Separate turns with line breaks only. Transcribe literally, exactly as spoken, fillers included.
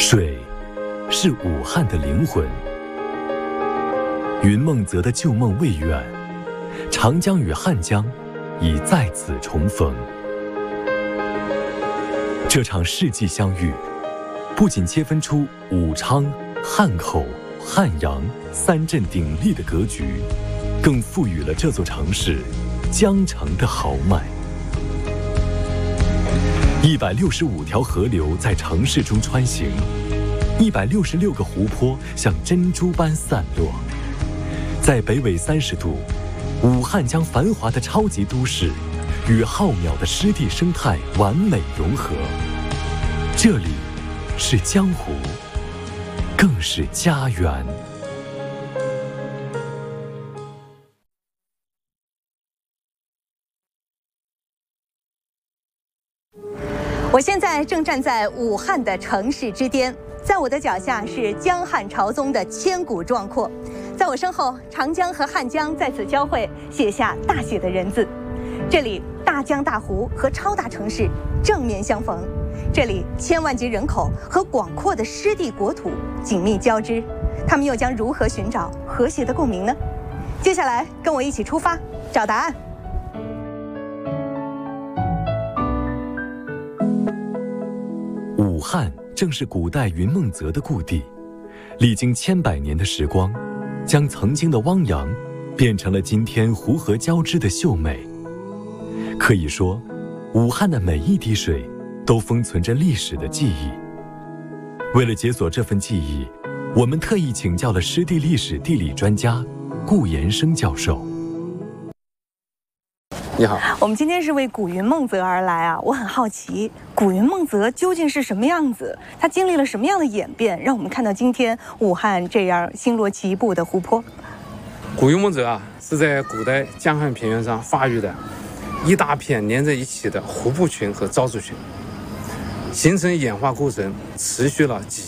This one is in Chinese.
水是武汉的灵魂。云梦泽的旧梦未远，长江与汉江已在此重逢。这场世纪相遇，不仅切分出武昌、汉口、汉阳三镇鼎立的格局，更赋予了这座城市江城的豪迈。一百六十五条河流在城市中穿行，一百六十六个湖泊像珍珠般散落。在北纬三十度，武汉将繁华的超级都市与浩渺的湿地生态完美融合。这里是江湖，更是家园。
我现在正站在武汉的城市之巅，在我的脚下是江汉朝宗的千古壮阔，在我身后，长江和汉江在此交汇，写下大写的人字。这里大江大湖和超大城市正面相逢，这里千万级人口和广阔的湿地国土紧密交织，他们又将如何寻找和谐的共鸣呢？接下来跟我一起出发，找答案。
武汉正是古代云梦泽的故地，历经千百年的时光，将曾经的汪洋变成了今天湖河交织的秀美。可以说，武汉的每一滴水都封存着历史的记忆。为了解锁这份记忆，我们特意请教了湿地历史地理专家顾延生教授。
你好，
我们今天是为古云梦泽而来啊！我很好奇，古云梦泽究竟是什么样子？它经历了什么样的演变，让我们看到今天武汉这样星罗棋布的湖泊？
古云梦泽啊，是在古代江汉平原上发育的一大片连在一起的湖泊群和沼泽群，形成演化过程持续了几